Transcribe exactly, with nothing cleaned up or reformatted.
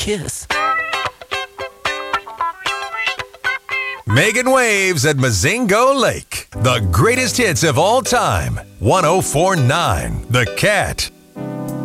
kiss. Making waves at Mazingo Lake. The greatest hits of all time. one oh four point nine The Cat.